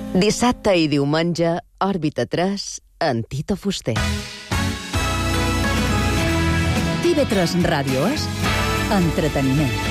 Dissabte i diumenge, Òrbita 3, en Tito Fuster. TV3 Ràdio és entreteniment.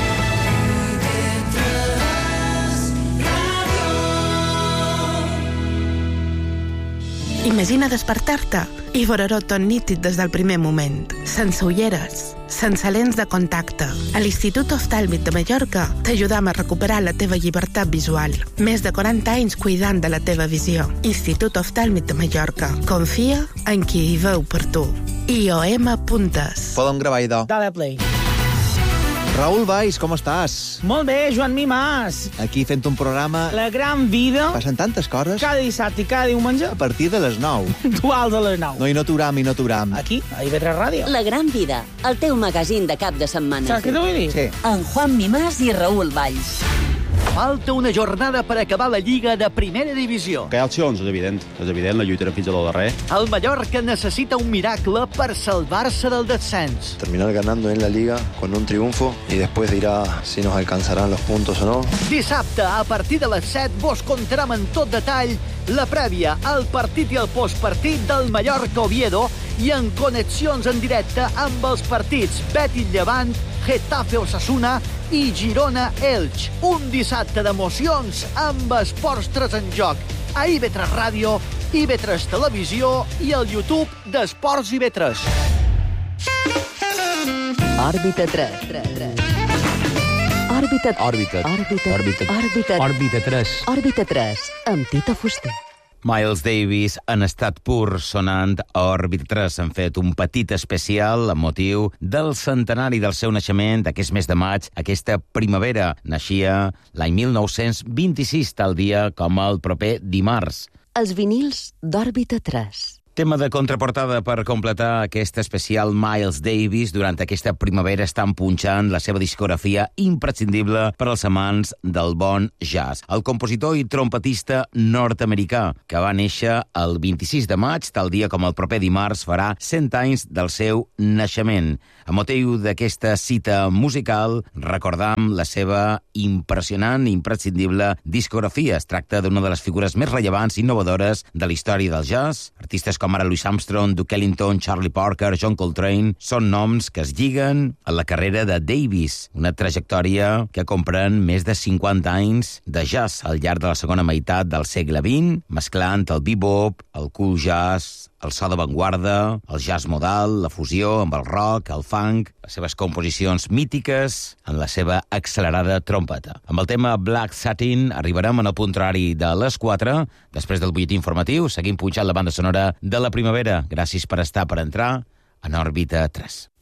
Imagina despertar-te i veure-ho tot nítid des del primer moment, sense ulleres, sense lents de contacte. A l'Institut Oftàlmic de Mallorca t'ajudam a recuperar la teva llibertat visual. Més de 40 anys cuidant de la teva visió. Institut Oftàlmic de Mallorca. Confia en qui hi veu per tu. IOM.es. Podem gravar, idò. Dale play. Raül Valls, com estàs? Molt bé, Joan Mimàs. Aquí fent un programa... La gran vida. Passen tantes coses. Cada dissabte i cada diumenge. A partir de les 9. Duals a les 9. No, i no aturam. Aquí, a IB3 Ràdio. La gran vida, el teu magazín de cap de setmana. Saps què t'ho vull dir? Sí. En Juan Mimàs i Raül Valls. Falta una jornada per acabar la Lliga de Primera Divisió. Que hi ha opcions, és evident, la lluitarem fins a lo darrer. El Mallorca necessita un miracle per salvar-se del descens. Terminar ganando en la Liga con un triunfo y después dirá si nos alcanzarán los puntos o no. Dissabte, a partir de les 7, vos contarem en tot detall la prèvia, el partit i el postpartit del Mallorca-Oviedo i en connexions en directe amb els partits Betis-Llevant, Getafe-Osasuna i Girona-Elx. Un dissabte d'emocions amb Esports 3 en joc a IB3 Ràdio, IB3 Televisió i el YouTube d'Esports IB3. Òrbita 3. Òrbita 3, amb Tito Fuster. Miles Davis en estat pur sonant a Òrbita 3. Han fet un petit especial amb motiu del centenari del seu naixement d'aquest mes de maig, aquesta primavera. Naixia l'any 1926, tal dia com el proper dimarts. Els vinils d'Òrbita 3. Tema de contraportada per completar aquest especial. Miles Davis durant aquesta primavera estan punxant la seva discografia imprescindible per als amants del bon jazz. El compositor i trompetista nord-americà, que va néixer el 26 de maig, tal dia com el proper dimarts, farà 100 anys del seu naixement. A motiu d'aquesta cita musical, recordam la seva impressionant i imprescindible discografia. Es tracta d'una de les figures més rellevants i innovadores de la història del jazz. Artistes com ara Louis Armstrong, Duke Ellington, Charlie Parker, John Coltrane, són noms que es lliguen a la carrera de Davis, una trajectòria que comprèn més de 50 anys de jazz al llarg de la segona meitat del segle XX, mesclant el bebop, el cool jazz, el so d'avantguarda, el jazz modal, la fusió amb el rock, el funk, les seves composicions mítiques en la seva accelerada trompeta. Amb el tema Black Satin arribarem en el punt horari de les 4. Després del butlletí informatiu seguim punxant la banda sonora de la primavera. Gràcies per estar, per entrar en Òrbita 3.